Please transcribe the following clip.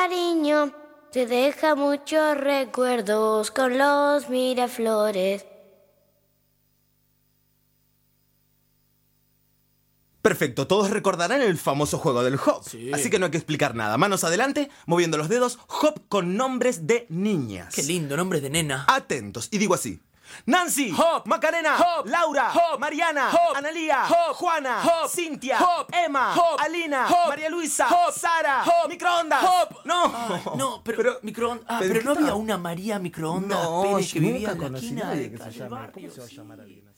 cariño, te deja muchos recuerdos con los Miraflores. Perfecto, todos recordarán el famoso juego del hop. Sí. Así que no hay que explicar nada. Manos adelante, moviendo los dedos, hop con nombres de niñas. Qué lindo, nombres de nena. Atentos, y digo así. Nancy, Hop, Macarena, hop, Laura, hop, Mariana, hop, Analía, hop, Juana, hop, Cintia, hop, Emma, hop, Alina, hop, María Luisa, hop, Sara, hop, microondas. hop. No, Ay, no, pero microondas. Ah, pero no había una María microondas No, Pérez que nunca vivía en la conocí esquina nadie de que se calle llame. Barrio. ¿Cómo se va a Sí. llamar alguien así?